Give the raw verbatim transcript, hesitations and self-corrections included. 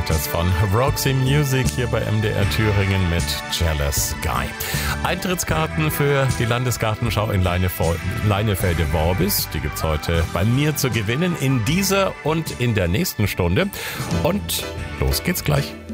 das von Roxy Music hier bei M D R Thüringen mit Jealous Guy. Eintrittskarten für die Landesgartenschau in Leinefelde-Worbis, die gibt's heute bei mir zu gewinnen in dieser und in der nächsten Stunde. Und los geht's gleich.